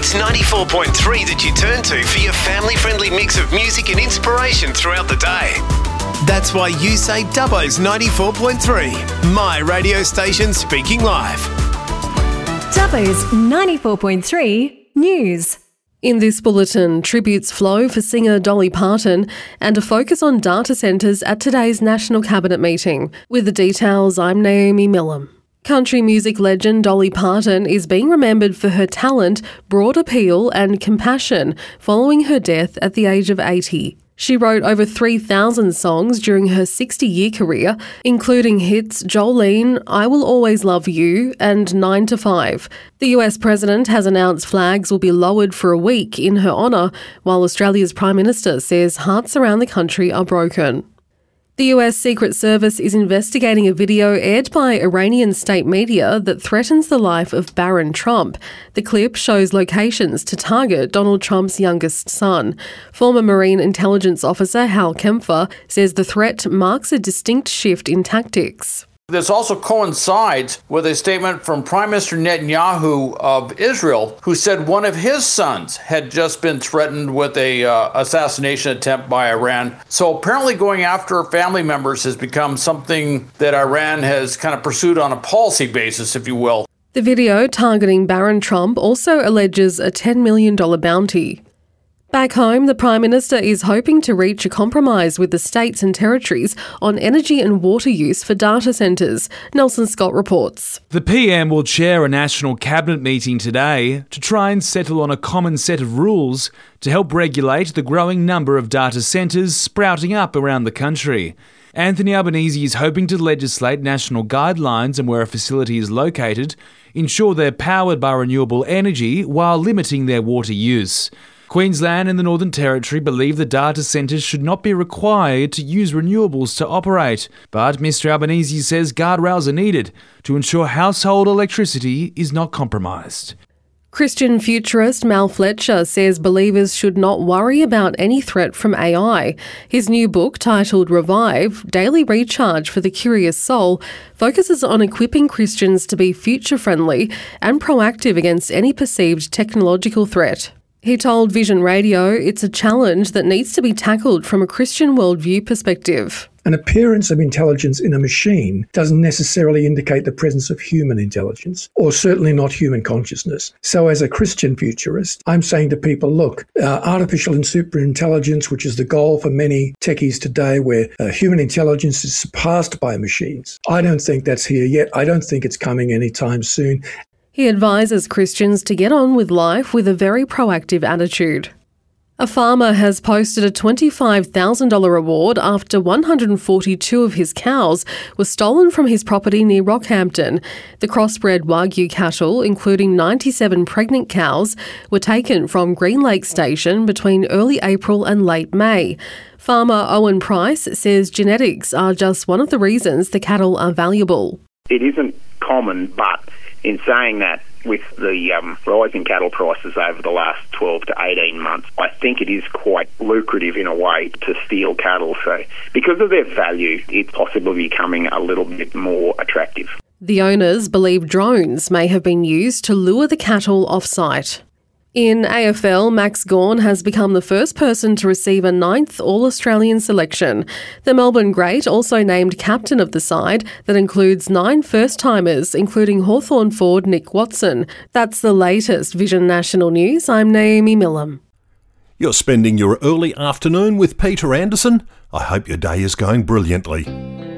It's 94.3 that you turn to for your family-friendly mix of music and inspiration throughout the day. That's why you say Dubbo's 94.3, my radio station speaking live. Dubbo's 94.3 News. In this bulletin, tributes flow for singer Dolly Parton and a focus on data centres at today's National Cabinet meeting. With the details, I'm Naomi Millam. Country music legend Dolly Parton is being remembered for her talent, broad appeal and compassion following her death at the age of 80. She wrote over 3,000 songs during her 60-year career, including hits Jolene, I Will Always Love You and 9 to 5. The US President has announced flags will be lowered for a week in her honour, while Australia's Prime Minister says hearts around the country are broken. The US Secret Service is investigating a video aired by Iranian state media that threatens the life of Barron Trump. The clip shows locations to target Donald Trump's youngest son. Former Marine Intelligence Officer Hal Kempfer says the threat marks a distinct shift in tactics. This also coincides with a statement from Prime Minister Netanyahu of Israel, who said one of his sons had just been threatened with a assassination attempt by Iran. So apparently going after family members has become something that Iran has kind of pursued on a policy basis, if you will. The video targeting Barron Trump also alleges a $10 million bounty. Back home, the Prime Minister is hoping to reach a compromise with the states and territories on energy and water use for data centres. Nelson Scott reports. The PM will chair a National Cabinet meeting today to try and settle on a common set of rules to help regulate the growing number of data centres sprouting up around the country. Anthony Albanese is hoping to legislate national guidelines on where a facility is located, ensure they're powered by renewable energy while limiting their water use. Queensland and the Northern Territory believe the data centres should not be required to use renewables to operate, but Mr Albanese says guardrails are needed to ensure household electricity is not compromised. Christian futurist Mal Fletcher says believers should not worry about any threat from AI. His new book, titled Revive, Daily Recharge for the Curious Soul, focuses on equipping Christians to be future-friendly and proactive against any perceived technological threat. He told Vision Radio it's a challenge that needs to be tackled from a Christian worldview perspective. An appearance of intelligence in a machine doesn't necessarily indicate the presence of human intelligence, or certainly not human consciousness. So as a Christian futurist, I'm saying to people, look, artificial and superintelligence, which is the goal for many techies today, where human intelligence is surpassed by machines. I don't think that's here yet. I don't think it's coming anytime soon. He advises Christians to get on with life with a very proactive attitude. A farmer has posted a $25,000 reward after 142 of his cows were stolen from his property near Rockhampton. The crossbred Wagyu cattle, including 97 pregnant cows, were taken from Green Lake Station between early April and late May. Farmer Owen Price says genetics are just one of the reasons the cattle are valuable. It isn't common, but in saying that, with the rising cattle prices over the last 12 to 18 months, I think it is quite lucrative in a way to steal cattle. So because of their value, it's possibly becoming a little bit more attractive. The owners believe drones may have been used to lure the cattle off-site. In AFL, Max Gawn has become the first person to receive a 9th All-Australian selection. The Melbourne great also named captain of the side that includes 9 first-timers, including Hawthorn forward Nick Watson. That's the latest Vision National News. I'm Naomi Millam. You're spending your early afternoon with Peter Anderson? I hope your day is going brilliantly.